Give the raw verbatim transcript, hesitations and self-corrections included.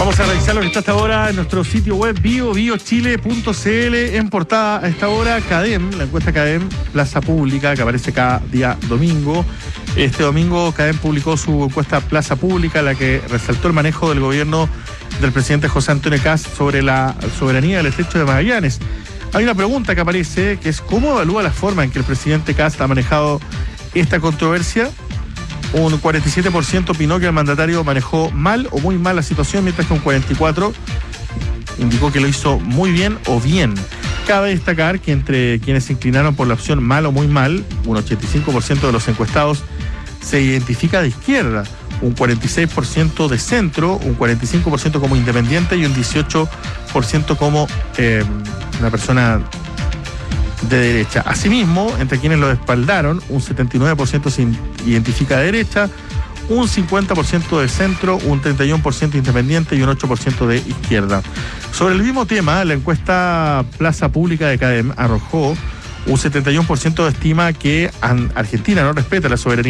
Vamos a revisar lo que está hasta ahora en nuestro sitio web bio bio chile punto c l. En portada a esta hora, CADEM, la encuesta CADEM, Plaza Pública, que aparece cada día domingo. Este domingo CADEM publicó su encuesta Plaza Pública, la que resaltó el manejo del gobierno del presidente José Antonio Kast sobre la soberanía del estrecho de Magallanes. Hay una pregunta que aparece, que es ¿cómo evalúa la forma en que el presidente Kast ha manejado esta controversia? Un cuarenta y siete por ciento opinó que el mandatario manejó mal o muy mal la situación, mientras que un cuarenta y cuatro por ciento indicó que lo hizo muy bien o bien. Cabe destacar que entre quienes se inclinaron por la opción mal o muy mal, un ochenta y cinco por ciento de los encuestados se identifica de izquierda, un cuarenta y seis por ciento de centro, un cuarenta y cinco por ciento como independiente y un dieciocho por ciento como eh, una persona de derecha. Asimismo, entre quienes lo respaldaron, un setenta y nueve por ciento se identifica de derecha, un cincuenta por ciento de centro, un treinta y uno por ciento independiente y un ocho por ciento de izquierda. Sobre el mismo tema, la encuesta Plaza Pública de CADEM arrojó un setenta y uno por ciento de estima que Argentina no respeta la soberanía